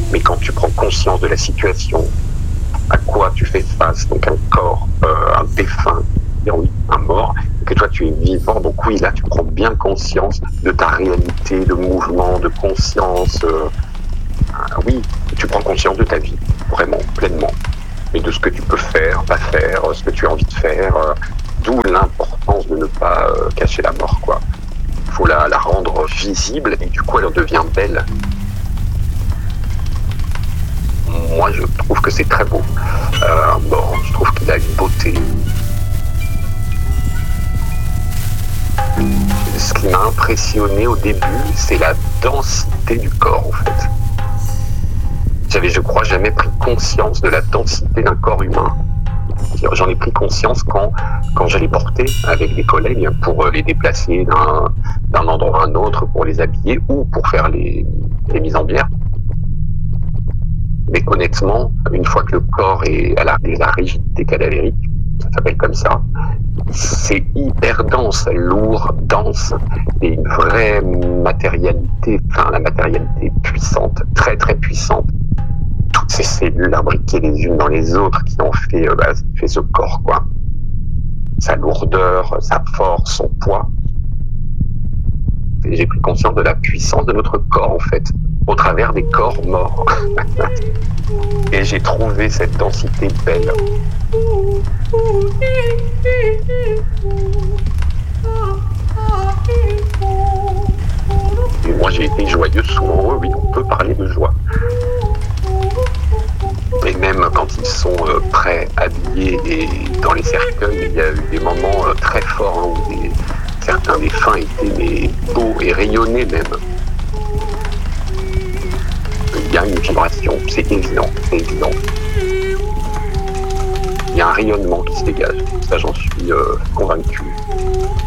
Mais quand tu prends conscience de la situation, à quoi tu fais face, donc un corps, un défunt, oui, un mort, et que toi tu es vivant, donc oui, là tu prends bien conscience de ta réalité, de mouvement, de conscience, oui, tu prends conscience de ta vie, vraiment, pleinement, et de ce que tu peux faire, pas faire, ce que tu as envie de faire, d'où l'importance de ne pas cacher la mort, quoi. Il faut la rendre visible, et du coup elle devient belle. Moi, je trouve que c'est très beau. Un mort, je trouve qu'il a une beauté. Ce qui m'a impressionné au début, c'est la densité du corps, en fait. J'avais, je crois, jamais pris conscience de la densité d'un corps humain. J'en ai pris conscience quand je les portais avec des collègues pour les déplacer d'un endroit à un autre, pour les habiller ou pour faire les mises en bière. Mais honnêtement, une fois que le corps est à la rigidité cadavérique, ça s'appelle comme ça, c'est hyper dense, lourd, dense, et une vraie matérialité, enfin la matérialité puissante, très très puissante. Toutes ces cellules imbriquées les unes dans les autres qui ont fait ce corps, quoi. Sa lourdeur, sa force, son poids. Et j'ai pris conscience de la puissance de notre corps, en fait, au travers des corps morts. Et j'ai trouvé cette densité belle. Et moi, j'ai été joyeux souvent. Oui, on peut parler de joie. Et même quand ils sont prêts, habillés et dans les cercueils, il y a eu des moments très forts où certains défunts étaient beaux et rayonnaient même. Il y a une vibration, c'est évident, c'est évident. Il y a un rayonnement qui se dégage, ça j'en suis convaincu.